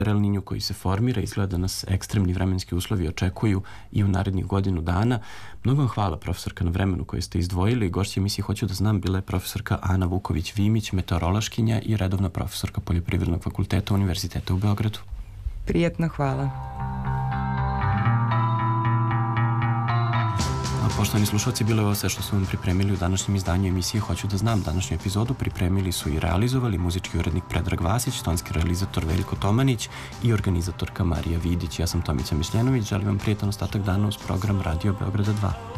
El Niño koji se formira, izgleda da nas ekstremni vremenski uslovi očekuju i u narednih godinu dana. Mnogo vam hvala, profesorka, na vremenu koje ste izdvojili. Gošća emisije Hoću da znam bila je profesorka Ana Vuković-Vimić, meteorološkinja i redovna profesorka Poljoprivrednog fakulteta Univerziteta u Beogradu. Prijetno, hvala. Poštovani slušalci, bilo je ovo sve što su vam pripremili u današnjem izdanju emisije Hoću da znam. Današnju epizodu pripremili su i realizovali muzički urednik Predrag Vasić, tonski realizator Veljko Tomanić i organizatorka Marija Vidić. Ja sam Tomica Mišljenović, želim vam prijetan ostatak dana uz program Radio Beograda 2.